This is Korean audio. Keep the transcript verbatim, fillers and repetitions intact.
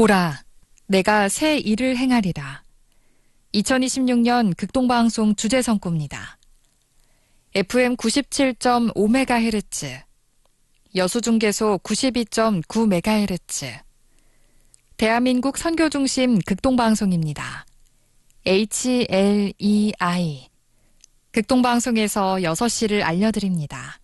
보라, 내가 새 일을 행하리라. 이천이십육 년 극동방송 주제 선구입니다. 에프엠 구십칠 점 오 메가헤르츠, 여수중계소 구십이 점 구 메가헤르츠, 대한민국 선교중심 극동방송입니다. 에이치 엘 이 아이, 극동방송에서 여섯 시를 알려드립니다.